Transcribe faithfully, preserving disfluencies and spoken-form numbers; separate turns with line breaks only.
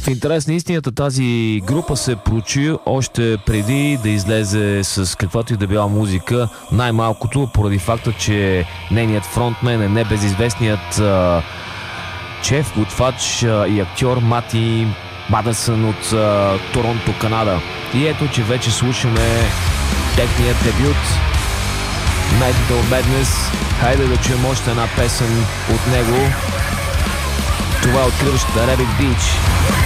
В интерес на истината, тази група се прочи още преди да излезе с каквато и да била музика, най-малкото поради факта, че нейният фронтмен е небезизвестният а, шеф, готвач а, и актьор Мати Мадъсън от а, Торонто, Канада. И ето, че вече слушаме техният дебют Medical Madness. Хайде да чуем още една песен от него. Това е откриващата Rabbit Beach.